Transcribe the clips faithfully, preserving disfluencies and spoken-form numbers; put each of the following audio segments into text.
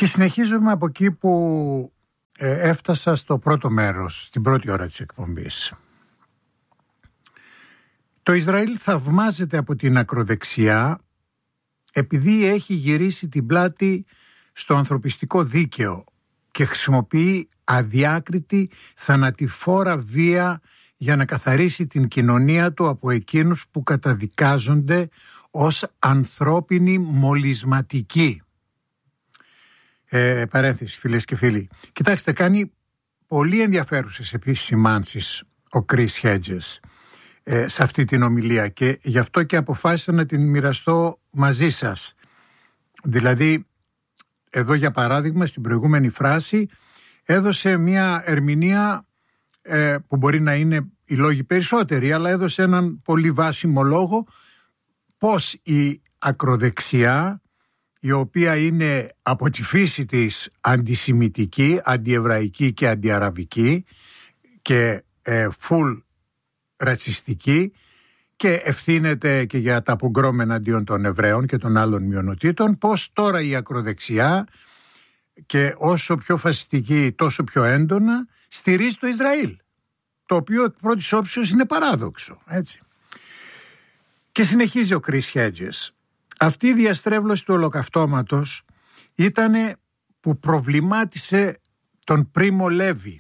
Και συνεχίζουμε από εκεί που ε, έφτασα στο πρώτο μέρος, στην πρώτη ώρα της εκπομπής. Το Ισραήλ θαυμάζεται από την ακροδεξιά επειδή έχει γυρίσει την πλάτη στο ανθρωπιστικό δίκαιο και χρησιμοποιεί αδιάκριτη θανατηφόρα βία για να καθαρίσει την κοινωνία του από εκείνους που καταδικάζονται ως ανθρώπινοι μολυσματικοί. Ε, παρένθεση, φίλες και φίλοι. Κοιτάξτε, κάνει πολύ ενδιαφέρουσες επισημάνσεις ο Chris Hedges ε, σε αυτή την ομιλία και γι' αυτό και αποφάσισα να την μοιραστώ μαζί σας. Δηλαδή, εδώ για παράδειγμα στην προηγούμενη φράση έδωσε μια ερμηνεία ε, που μπορεί να είναι οι λόγοι περισσότεροι, αλλά έδωσε έναν πολύ βάσιμο λόγο πως η ακροδεξιά, η οποία είναι από τη φύση της αντισημιτική, αντιεβραϊκή και αντιαραβική και ε, full ρατσιστική και ευθύνεται και για τα πογκρόμ εναντίον των Εβραίων και των άλλων μειονοτήτων, πως τώρα η ακροδεξιά και όσο πιο φασιστική τόσο πιο έντονα στηρίζει το Ισραήλ, το οποίο εκ πρώτης όψεως είναι παράδοξο, έτσι. Και συνεχίζει ο Chris Hedges. Αυτή η διαστρέβλωση του ολοκαυτώματος ήτανε που προβλημάτισε τον Πρίμο Λέβη,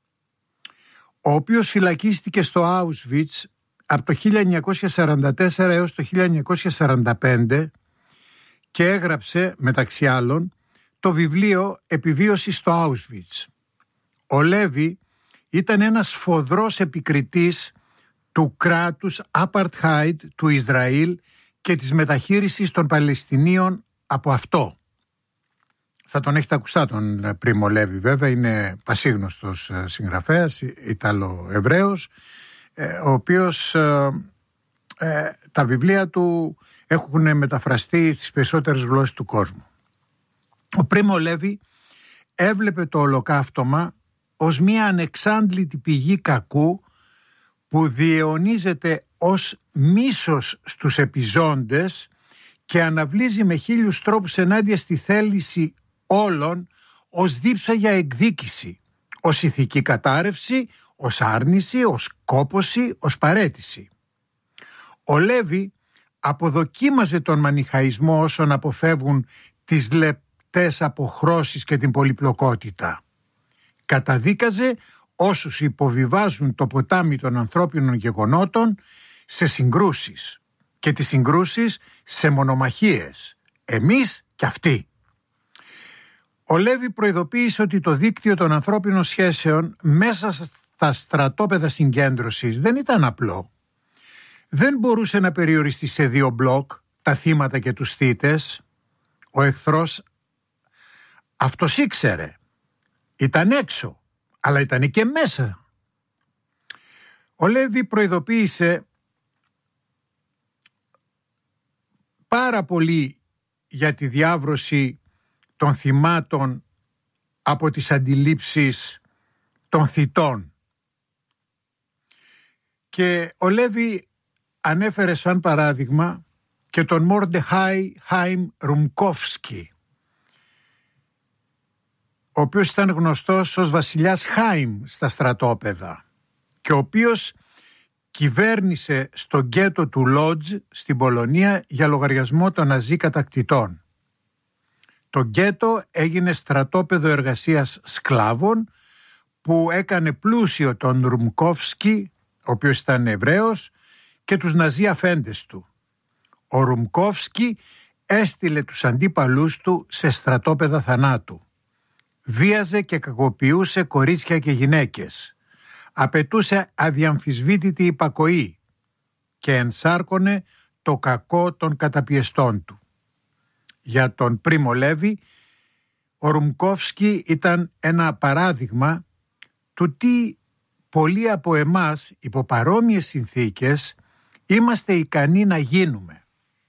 ο οποίος φυλακίστηκε στο Auschwitz από το χίλια εννιακόσια σαράντα τέσσερα έως το χίλια εννιακόσια σαράντα πέντε και έγραψε μεταξύ άλλων το βιβλίο «Επιβίωση στο Auschwitz». Ο Λέβη ήταν ένας σφοδρός επικριτής του κράτους Apartheid του Ισραήλ και της μεταχείρισης των Παλαιστινίων από αυτό. Θα τον έχετε ακουστά τον Πρίμο Λέβη, βέβαια, είναι πασίγνωστος συγγραφέας, Ιταλο-Εβραίος, ο οποίος ε, ε, τα βιβλία του έχουν μεταφραστεί στις περισσότερες γλώσσες του κόσμου. Ο Πρίμο Λέβη έβλεπε το ολοκαύτωμα ως μια ανεξάντλητη πηγή κακού που διαιωνίζεται ως μίσος στους επιζώντες και αναβλύζει με χίλιους τρόπους ενάντια στη θέληση όλων ως δίψα για εκδίκηση, ως ηθική κατάρρευση, ως άρνηση, ως κόπωση, ως παραίτηση. Ο Λέβη αποδοκίμαζε τον μανιχαϊσμό όσων αποφεύγουν τις λεπτές αποχρώσεις και την πολυπλοκότητα. Καταδίκαζε όσους υποβιβάζουν το ποτάμι των ανθρώπινων γεγονότων σε συγκρούσεις και τις συγκρούσεις σε μονομαχίες, εμείς και αυτοί. Ο Λέβη προειδοποίησε ότι το δίκτυο των ανθρώπινων σχέσεων μέσα στα στρατόπεδα συγκέντρωσης δεν ήταν απλό. Δεν μπορούσε να περιοριστεί σε δύο μπλοκ, τα θύματα και τους θύτες. Ο εχθρός αυτός ήξερε. Ήταν έξω, αλλά ήταν και μέσα. Ο Λέβη προειδοποίησε πάρα πολύ για τη διάβρωση των θυμάτων από τις αντιλήψεις των θυτών. Και ο Λέβη ανέφερε σαν παράδειγμα και τον Μορντεχάι Χάιμ Ρουμκόφσκι, ο οποίος ήταν γνωστός ως βασιλιάς Χάιμ στα στρατόπεδα και ο οποίος κυβέρνησε στο γκέτο του Λότζ στην Πολωνία για λογαριασμό των Ναζί κατακτητών. Το γκέτο έγινε στρατόπεδο εργασίας σκλάβων που έκανε πλούσιο τον Ρουμκόφσκι, ο οποίος ήταν Εβραίος, και τους Ναζί αφέντες του. Ο Ρουμκόφσκι έστειλε τους αντίπαλούς του σε στρατόπεδα θανάτου. Βίαζε και κακοποιούσε κορίτσια και γυναίκες. Απαιτούσε αδιαμφισβήτητη υπακοή και ενσάρκωνε το κακό των καταπιεστών του. Για τον Πρίμο Λέβη, ο Ρουμκόφσκι ήταν ένα παράδειγμα του τι πολλοί από εμάς υπό παρόμοιες συνθήκες είμαστε ικανοί να γίνουμε.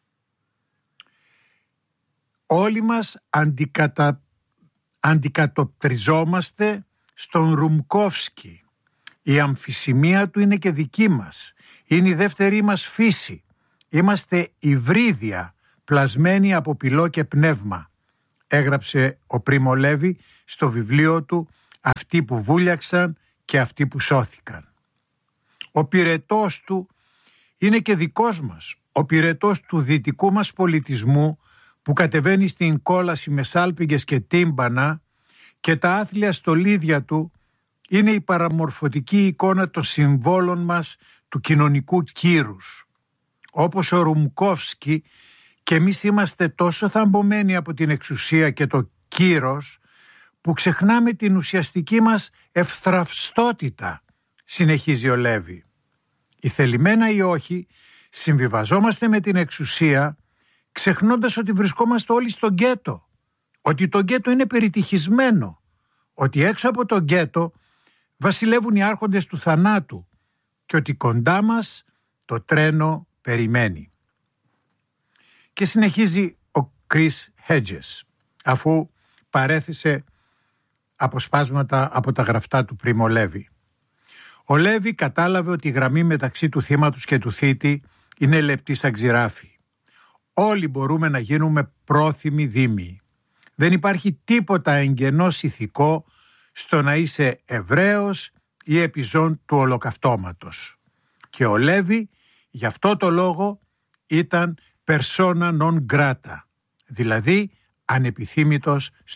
Όλοι μας αντικατα... αντικατοπτριζόμαστε στον Ρουμκόφσκι. Η αμφισημία του είναι και δική μας. Είναι η δεύτερη μας φύση. Είμαστε υβρίδια πλασμένοι από πυλό και πνεύμα. έγραψε ο Πρίμο Λέβη στο βιβλίο του «Αυτοί που βούλιαξαν και αυτοί που σώθηκαν». Ο πυρετός του είναι και δικός μας, ο πυρετός του δυτικού μας πολιτισμού που κατεβαίνει στην κόλαση με σάλπιγγες και τύμπανα, και τα άθλια στολίδια του είναι η παραμορφωτική εικόνα των συμβόλων μας του κοινωνικού κύρους. Όπως ο Ρουμκόφσκι, και εμείς είμαστε τόσο θαμπομένοι από την εξουσία και το κύρος που ξεχνάμε την ουσιαστική μας ευθραυστότητα, συνεχίζει ο Λέβη. Ή θελημένα ή όχι, συμβιβαζόμαστε με την εξουσία, ξεχνώντας ότι βρισκόμαστε όλοι στο γκέτο, ότι το γκέτο είναι περιτυχισμένο, ότι έξω από το γκέτο βασιλεύουν οι άρχοντες του θανάτου και ότι κοντά μας το τρένο περιμένει. Και συνεχίζει ο Κρίς Hedges, αφού παρέθεσε αποσπάσματα από τα γραφτά του Πρίμο Λέβη. Ο Λέβη κατάλαβε ότι η γραμμή μεταξύ του θύματος και του θήτη είναι λεπτή σαν ξηράφι. Όλοι μπορούμε να γίνουμε πρόθυμοι δήμοι. Δεν υπάρχει τίποτα εγγενώς ηθικό στο να είσαι Εβραίος ή επιζών του ολοκαυτώματος. Και ο Λέβη γι' αυτό το λόγο ήταν persona non grata, δηλαδή ανεπιθύμητος στο